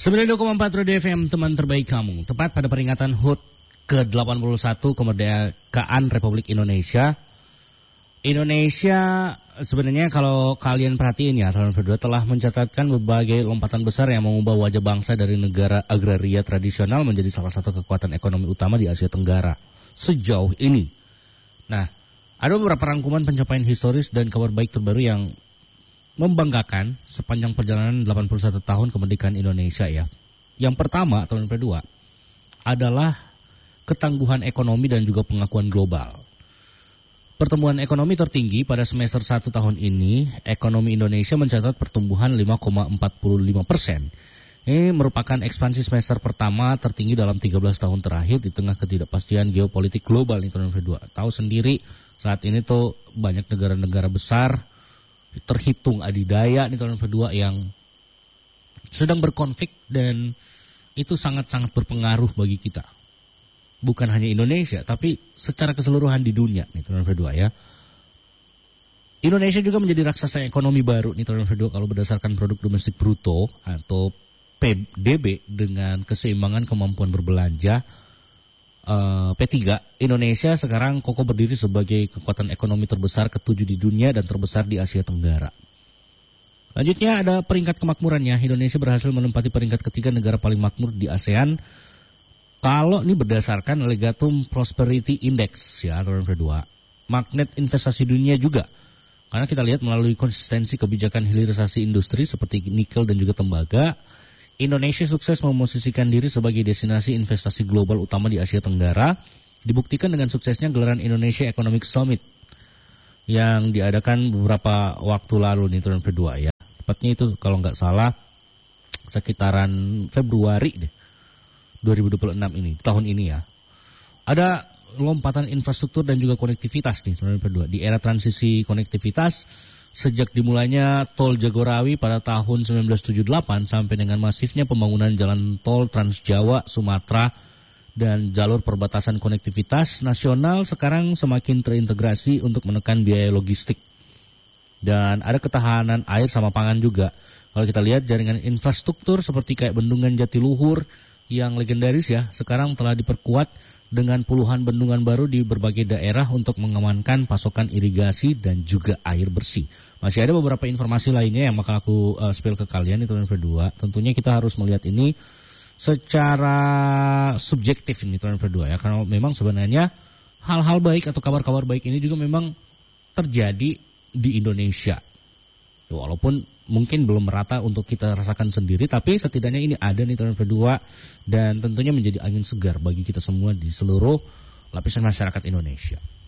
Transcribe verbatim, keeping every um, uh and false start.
sembilan puluh dua koma empat Radio F M, teman terbaik kamu. Tepat pada peringatan H U T ke delapan puluh satu kemerdekaan Republik Indonesia. Indonesia sebenarnya kalau kalian perhatiin ya, tahun kedua telah mencatatkan berbagai lompatan besar yang mengubah wajah bangsa dari negara agraria tradisional menjadi salah satu kekuatan ekonomi utama di Asia Tenggara sejauh ini. Nah, ada beberapa rangkuman pencapaian historis dan kabar baik terbaru yang membanggakan sepanjang perjalanan delapan puluh satu tahun kemerdekaan Indonesia ya. Yang pertama, tahun kedua adalah ketangguhan ekonomi dan juga pengakuan global. Pertumbuhan ekonomi tertinggi pada semester satu tahun ini, ekonomi Indonesia mencatat pertumbuhan lima koma empat lima persen. Ini merupakan ekspansi semester pertama tertinggi dalam tiga belas tahun terakhir di tengah ketidakpastian geopolitik global nih tahun kedua. Tahu sendiri saat ini tuh banyak negara-negara besar terhitung adidaya nih tahun kedua yang sedang berkonflik dan itu sangat-sangat berpengaruh bagi kita. Bukan hanya Indonesia, tapi secara keseluruhan di dunia nih tahun kedua ya. Indonesia juga menjadi raksasa ekonomi baru nih tahun kedua kalau berdasarkan produk domestik bruto atau P D B dengan keseimbangan kemampuan berbelanja uh, P tiga. Indonesia sekarang kokoh berdiri sebagai kekuatan ekonomi terbesar ketujuh di dunia dan terbesar di Asia Tenggara. Selanjutnya ada peringkat kemakmurannya. Indonesia berhasil menempati peringkat ketiga negara paling makmur di ASEAN. Kalau ini berdasarkan Legatum Prosperity Index ya tahun kedua. Magnet investasi dunia juga. Karena kita lihat melalui konsistensi kebijakan hilirisasi industri seperti nikel dan juga tembaga, Indonesia sukses memosisikan diri sebagai destinasi investasi global utama di Asia Tenggara, dibuktikan dengan suksesnya gelaran Indonesia Economic Summit yang diadakan beberapa waktu lalu nih tahun kedua ya. Tepatnya itu kalau nggak salah sekitaran Februari deh. dua ribu dua puluh enam ini, tahun ini ya. Ada lompatan infrastruktur dan juga konektivitas nih tahun kedua. Di era transisi konektivitas, sejak dimulainya tol Jagorawi pada tahun seribu sembilan ratus tujuh puluh delapan sampai dengan masifnya pembangunan jalan tol Trans Jawa, Sumatera, dan jalur perbatasan konektivitas nasional sekarang semakin terintegrasi untuk menekan biaya logistik. Dan ada ketahanan air sama pangan juga. Kalau kita lihat jaringan infrastruktur seperti kayak Bendungan Jatiluhur yang legendaris ya, sekarang telah diperkuat dengan puluhan bendungan baru di berbagai daerah untuk mengamankan pasokan irigasi dan juga air bersih. Masih ada beberapa informasi lainnya yang maka aku uh, spill ke kalian itu yang kedua. Tentunya kita harus melihat ini secara subjektif ini tahun kedua ya, karena memang sebenarnya hal-hal baik atau kabar-kabar baik ini juga memang terjadi di Indonesia. Walaupun mungkin belum merata untuk kita rasakan sendiri, tapi setidaknya ini ada nih tahun kedua dan tentunya menjadi angin segar bagi kita semua di seluruh lapisan masyarakat Indonesia.